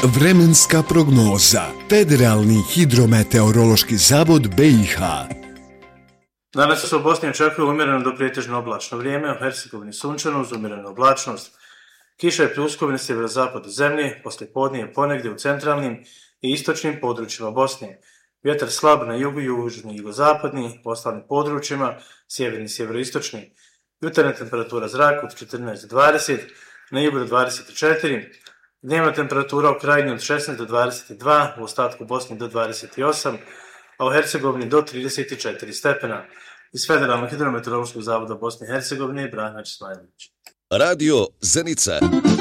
Vremenska prognoza. Federalni hidrometeorološki zavod BiH. Danas se u Bosni očekuje umjereno do pretežno oblačno vrijeme, u Hercegovini sunčano uz umjerenu oblačnost. Kiša je pljuskovina na sjeverozapadu zemlje, poslije podnije ponegdje u centralnim i istočnim područjima Bosne. Vjetar slab na jugu, južni i jugozapadni, u ostalim područjima, sjeverni i sjeveroistočni. Jutarnja temperatura zraka od 14 do 20, na jugu do 24, dnevna temperatura u krajini od 16 do 22, u ostatku Bosne do 28, a u Hercegovini do 34 stepena. Iz Federalnog hidrometeorološkog zavoda Bosne i Hercegovine, Branimir Smajlović. Radio Zenica.